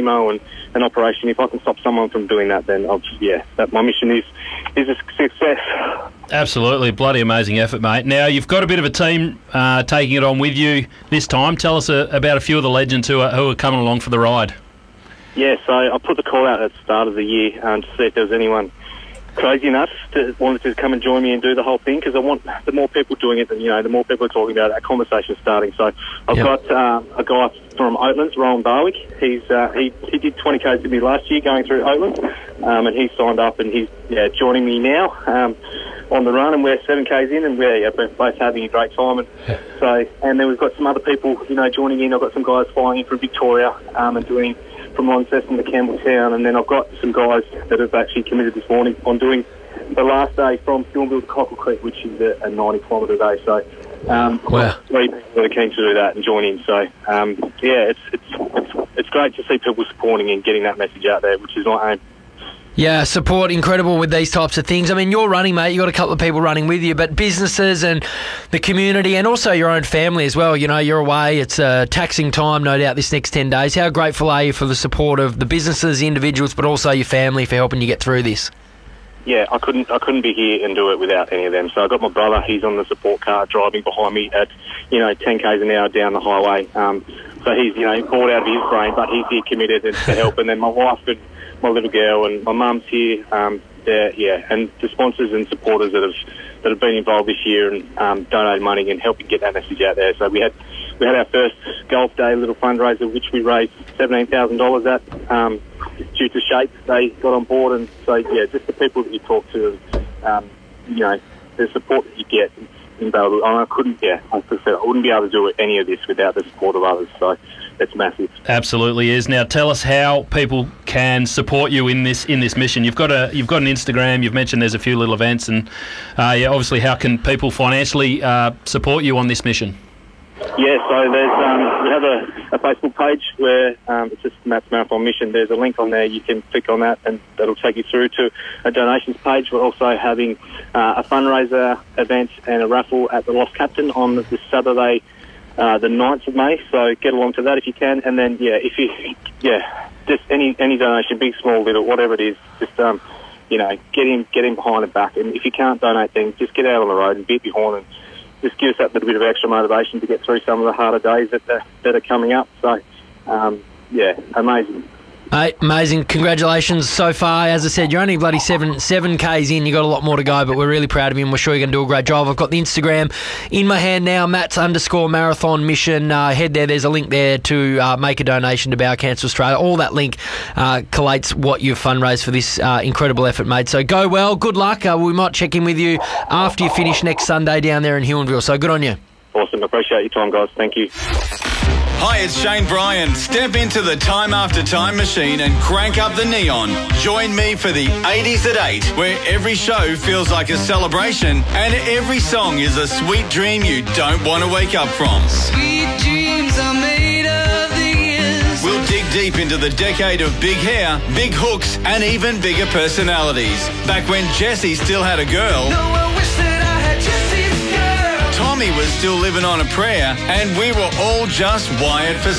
chemo and an operation. If I can stop someone from doing that, then that my mission is a success. Absolutely, bloody amazing effort, mate. Now, you've got a bit of a team taking it on with you this time. Tell us about a few of the legends who are coming along for the ride. Yeah, so I put the call out at the start of the year to see if there was anyone crazy enough to wanted to come and join me and do the whole thing, because I want the more people doing it, the more people are talking about it, that conversation starting. So I've got a guy from Oatlands, Rowan Barwick. He did 20Ks with me last year going through Oatlands, and he's signed up and he's joining me now on the run, and we're 7Ks in, and we're both having a great time. And then we've got some other people joining in. I've got some guys flying in from Victoria and doing from Launceston to Campbelltown, and then I've got some guys that have actually committed this morning on doing the last day from Thornville to Cockle Creek, which is a 90-kilometre day. So wow. 3 people that are keen to do that and join in. So it's great to see people supporting and getting that message out there, which is my aim. Yeah, support incredible with these types of things. I mean, you're running, mate. You've got a couple of people running with you, but businesses and the community and also your own family as well. You're away. It's a taxing time, no doubt, this next 10 days. How grateful are you for the support of the businesses, the individuals, but also your family for helping you get through this? Yeah, I couldn't be here and do it without any of them. So I got my brother. He's on the support car driving behind me at 10Ks an hour down the highway. So he's bored out of his brain, but he's here committed to help. And then my wife and my little girl and my mum's here. And the sponsors and supporters that have been involved this year and donated money and helping get that message out there. So we had our first golf day little fundraiser, which we raised $17,000 at. Due to Shape, they got on board, and so just the people that you talk to, the support that you get in Belleville. I couldn't, like I said, I wouldn't be able to do any of this without the support of others. So it's massive. Absolutely is. Now, tell us how people can support you in this mission. You've got an Instagram. You've mentioned there's a few little events, and obviously, how can people financially support you on this mission? Yeah, so there's we have a Facebook page where it's just Matt's Marathon Mission. There's a link on there. You can click on that, and that'll take you through to a donations page. We're also having a fundraiser event and a raffle at the Lost Captain on this Saturday, the 9th of May. So get along to that if you can. And then if you just any donation, big, small, little, whatever it is, just get in behind and back. And if you can't donate, then just get out on the road and beat your horn and just give us that little bit of extra motivation to get through some of the harder days that are coming up. So, amazing. Amazing. Congratulations so far. As I said, you're only bloody 7Ks in. You've got a lot more to go, but we're really proud of you and we're sure you're going to do a great job. I've got the Instagram in my hand now, Matt's_marathon mission. Head there. There's a link there to make a donation to Bowel Cancer Australia. All that link collates what you've fundraised for this incredible effort, mate. So go well. Good luck. We might check in with you after you finish next Sunday down there in Huonville. So good on you. Awesome. Appreciate your time, guys. Thank you. Hi, it's Shane Bryan. Step into the Time After Time machine and crank up the neon. Join me for the 80s at 8, where every show feels like a celebration and every song is a sweet dream you don't want to wake up from. Sweet dreams are made of these. We'll dig deep into the decade of big hair, big hooks, and even bigger personalities. Back when Jessie still had a girl. No, I wish that I had Jessie's girl. Tommy was still living on a prayer, and we were all just wired for